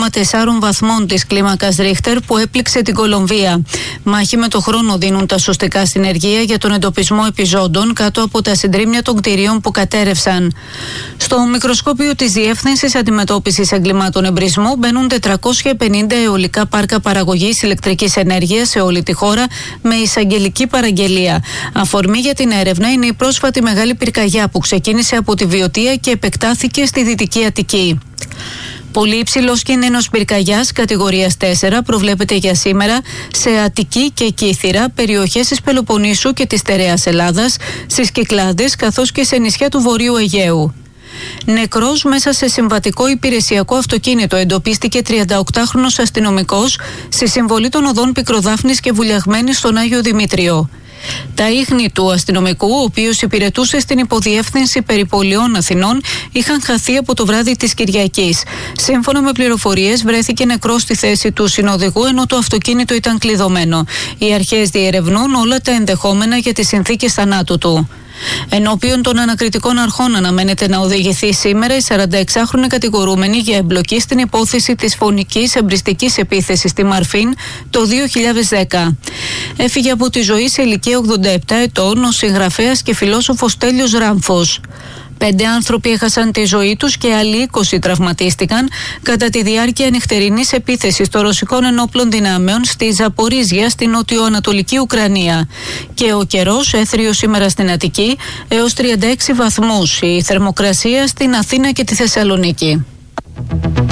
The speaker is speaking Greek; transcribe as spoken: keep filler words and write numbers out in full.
κόμμα τέσσερα βαθμών της κλίμακας Ρίχτερ που έπληξε την Κολομβία. Μάχη με το χρόνο δίνουν τα σωστικά συνεργεία για τον εντοπισμό επιζώντων κάτω από τα συντρίμμια των κτηρίων που κατέρευσαν. Στο μικροσκόπιο της Διεύθυνσης Αντιμετώπισης Εγκλημάτων Εμπρισμού μπαίνουν τετρακόσια πενήντα αιωλικά πάρκα παραγωγής ηλεκτρικής ενέργειας σε όλη τη χώρα με εισαγγελική παραγγελία. Αφορμή για την έρευνα είναι η πρόσφατη μεγάλη πυρκαγιά που ξεκίνησε από τη Βιωτία και επεκτάθηκε στη Δυτική Αττική. Πολύ υψηλός κίνδυνος πυρκαγιάς κατηγορίας τέσσερα προβλέπεται για σήμερα σε Αττική και Κύθυρα, περιοχές της Πελοποννήσου και της Στερεάς Ελλάδας, στις Κυκλάδες καθώς και σε νησιά του Βορείου Αιγαίου. Νεκρός μέσα σε συμβατικό υπηρεσιακό αυτοκίνητο εντοπίστηκε τριανταοκτάχρονος αστυνομικός στη συμβολή των οδών Πικροδάφνης και Βουλιαγμένης στον Άγιο Δημήτριο. Τα ίχνη του αστυνομικού, ο οποίος υπηρετούσε στην υποδιεύθυνση περιπολιών Αθηνών, είχαν χαθεί από το βράδυ της Κυριακής. Σύμφωνα με πληροφορίες, βρέθηκε νεκρός στη θέση του συνοδηγού, ενώ το αυτοκίνητο ήταν κλειδωμένο. Οι αρχές διερευνούν όλα τα ενδεχόμενα για τις συνθήκες θανάτου του. Ενώπιον των ανακριτικών αρχών αναμένεται να οδηγηθεί σήμερα η σαρανταεξάχρονη κατηγορούμενη για εμπλοκή στην υπόθεση της φωνικής εμπριστικής επίθεσης στη Μαρφίν το δύο χιλιάδες δέκα. Έφυγε από τη ζωή σε ηλικία ογδόντα επτά ετών ο συγγραφέας και φιλόσοφος Τέλειος Ράμφος. Πέντε άνθρωποι έχασαν τη ζωή τους και άλλοι είκοσι τραυματίστηκαν κατά τη διάρκεια νυχτερινής επίθεσης των ρωσικών ενόπλων δυνάμεων στη Ζαπορίζια στην νοτιοανατολική Ουκρανία. Και ο καιρός έθριο σήμερα στην Αττική έως τριάντα έξι βαθμούς, η θερμοκρασία στην Αθήνα και τη Θεσσαλονίκη.